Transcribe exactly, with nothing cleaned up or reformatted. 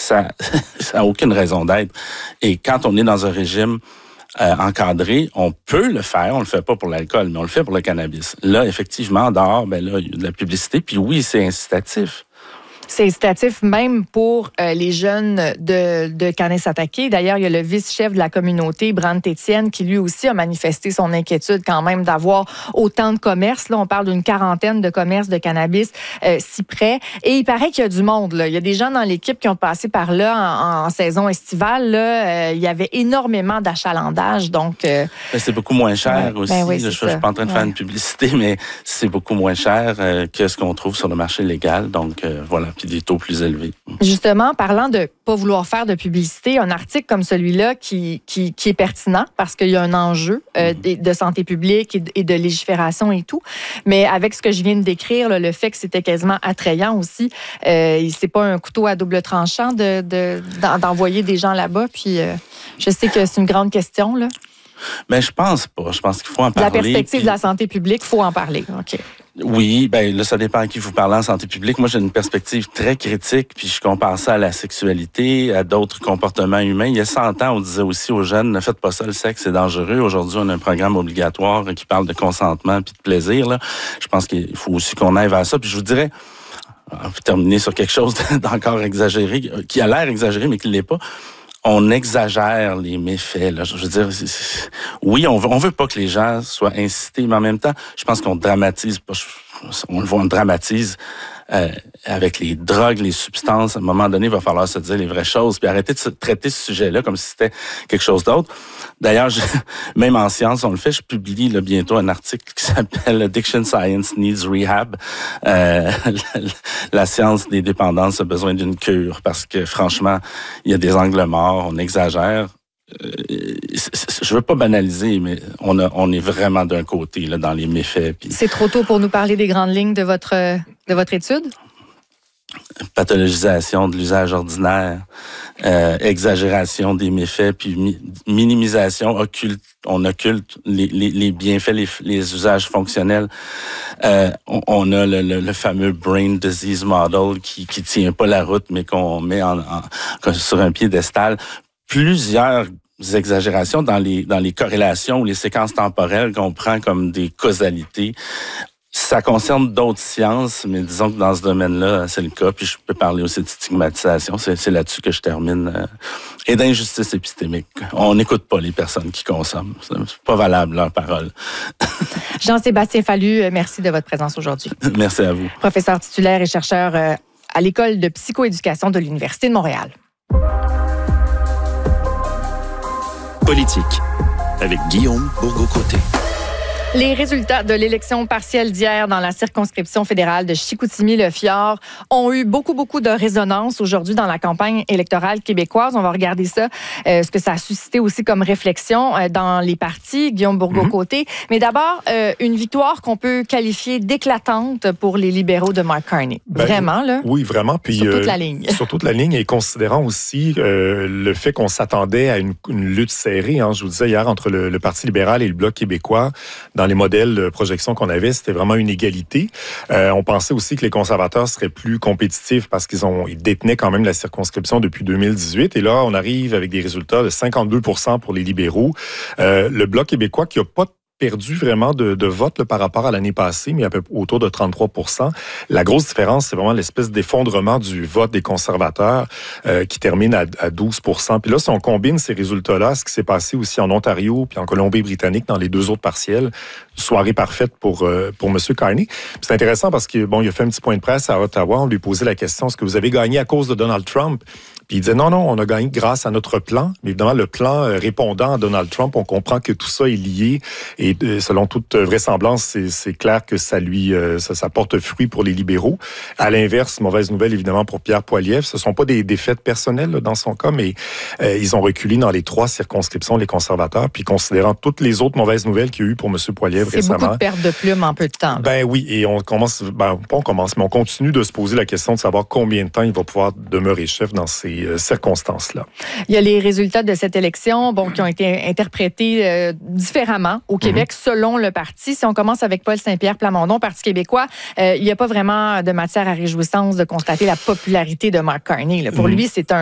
ça n'a aucune raison d'être. Et quand on est dans un régime euh, encadré, on peut le faire. On le fait pas pour l'alcool, mais on le fait pour le cannabis. Là, effectivement, dehors, ben là, il y a de la publicité. Puis oui, c'est incitatif. C'est incitatif même pour euh, les jeunes de, de Kanesatake. D'ailleurs, il y a le vice-chef de la communauté, Brandt Étienne, qui lui aussi a manifesté son inquiétude quand même d'avoir autant de commerces. Là, on parle d'une quarantaine de commerces de cannabis euh, si près. Et il paraît qu'il y a du monde. Là. Il y a des gens dans l'équipe qui ont passé par là en, en saison estivale. Là. Euh, il y avait énormément d'achalandage. Donc, euh, c'est beaucoup moins cher ouais, aussi. Ben oui, je ne suis pas en train de ouais. faire une publicité, mais c'est beaucoup moins cher euh, que ce qu'on trouve sur le marché légal. Donc, euh, voilà. Puis des taux plus élevés. Justement, parlant de pas vouloir faire de publicité, un article comme celui-là qui, qui, qui est pertinent parce qu'il y a un enjeu euh, de, de santé publique et de, et de légifération et tout. Mais avec ce que je viens de décrire, là, le fait que c'était quasiment attrayant aussi, euh, c'est pas un couteau à double tranchant de, de, d'envoyer des gens là-bas. Puis euh, je sais que c'est une grande question, là. Ben, je pense pas. Je pense qu'il faut en de parler. La perspective puis... de la santé publique, il faut en parler. OK. Oui, ben là, ça dépend à qui vous parlez en santé publique. Moi, j'ai une perspective très critique, puis je compare ça à la sexualité, à d'autres comportements humains. Il y a cent ans, on disait aussi aux jeunes, ne faites pas ça, le sexe, c'est dangereux. Aujourd'hui, on a un programme obligatoire qui parle de consentement puis de plaisir. Là. Je pense qu'il faut aussi qu'on aille vers ça. Puis je vous dirais, on va terminer sur quelque chose d'encore exagéré, qui a l'air exagéré, mais qui ne l'est pas. On exagère les méfaits. Là. Je veux dire, c'est, c'est, oui, on veut, on veut pas que les gens soient incités, mais en même temps, je pense qu'on dramatise pas. On le voit, on dramatise euh, avec les drogues, les substances. À un moment donné, il va falloir se dire les vraies choses, puis arrêter de se traiter ce sujet-là comme si c'était quelque chose d'autre. D'ailleurs, je, même en sciences, on le fait. Je publie là, bientôt un article qui s'appelle Addiction Science Needs Rehab. Euh, la, la science des dépendances a besoin d'une cure parce que franchement, il y a des angles morts, on exagère. Euh, je veux pas banaliser, mais on, a, on est vraiment d'un côté là, dans les méfaits. Puis... C'est trop tôt pour nous parler des grandes lignes de votre, de votre étude? Pathologisation de l'usage ordinaire, euh, exagération des méfaits, puis mi- minimisation, occulte, on occulte les, les, les bienfaits, les, les usages fonctionnels. Euh, on, on a le, le, le fameux brain disease model qui qui tient pas la route, mais qu'on met en, en, sur un piédestal. Plusieurs exagérations dans les dans les corrélations ou les séquences temporelles qu'on prend comme des causalités. Ça concerne d'autres sciences, mais disons que dans ce domaine-là, c'est le cas. Puis je peux parler aussi de stigmatisation. C'est, c'est là-dessus que je termine. Euh, et d'injustice épistémique. On n'écoute pas les personnes qui consomment. C'est pas valable, leur parole. Jean-Sébastien Fallu, merci de votre présence aujourd'hui. Merci à vous. Professeur titulaire et chercheur à l'École de psychoéducation de l'Université de Montréal. Politique, avec Guillaume Bourgault-Côté. Les résultats de l'élection partielle d'hier dans la circonscription fédérale de Chicoutimi-Le Fjord ont eu beaucoup, beaucoup de résonance aujourd'hui dans la campagne électorale québécoise. On va regarder ça, euh, ce que ça a suscité aussi comme réflexion euh, dans les partis, Guillaume Bourgault-Côté. Mm-hmm. Mais d'abord, euh, une victoire qu'on peut qualifier d'éclatante pour les libéraux de Mark Carney. Ben, vraiment, là? Oui, vraiment. Puis, sur toute euh, la ligne. Sur toute la ligne, et considérant aussi euh, le fait qu'on s'attendait à une, une lutte serrée, hein, je vous disais hier, entre le, le Parti libéral et le Bloc québécois, dans les modèles de projection qu'on avait, c'était vraiment une égalité. Euh, on pensait aussi que les conservateurs seraient plus compétitifs parce qu'ils ont ils détenaient quand même la circonscription depuis deux mille dix-huit. Et là, on arrive avec des résultats de cinquante-deux pour cent pour les libéraux. Euh, le Bloc québécois qui n'a pas perdu vraiment de, de vote là, par rapport à l'année passée, mais à peu autour de trente-trois pour cent. La grosse différence, c'est vraiment l'espèce d'effondrement du vote des conservateurs euh, qui termine à, à douze pour cent. Puis là, si on combine ces résultats-là, ce qui s'est passé aussi en Ontario puis en Colombie-Britannique dans les deux autres partiels, soirée parfaite pour euh, pour M. Carney. Puis c'est intéressant parce que bon, il a fait un petit point de presse à Ottawa. On lui posait la question, est-ce que vous avez gagné à cause de Donald Trump? Puis il disait non, non, on a gagné grâce à notre plan. Mais évidemment, le plan répondant à Donald Trump, on comprend que tout ça est lié. Et selon toute vraisemblance, c'est, c'est clair que ça lui, ça, ça porte fruit pour les libéraux. À l'inverse, mauvaise nouvelle évidemment pour Pierre Poilievre. Ce ne sont pas des défaites personnelles là, dans son cas, mais euh, ils ont reculé dans les trois circonscriptions, les conservateurs. Puis considérant toutes les autres mauvaises nouvelles qu'il y a eu pour M. Poilievre c'est récemment. C'est beaucoup de perte de plume en peu de temps. Là. Ben oui, et on commence, ben pas on commence, mais on continue de se poser la question de savoir combien de temps il va pouvoir demeurer chef dans ces euh, circonstances-là. Il y a les résultats de cette élection, bon, qui ont été interprétés euh, différemment au Québec mm-hmm. selon le parti. Si on commence avec Paul Saint-Pierre Plamondon, Parti québécois, euh, il n'y a pas vraiment de matière à réjouissance de constater la popularité de Mark Carney. Là. Pour mm-hmm. lui, c'est un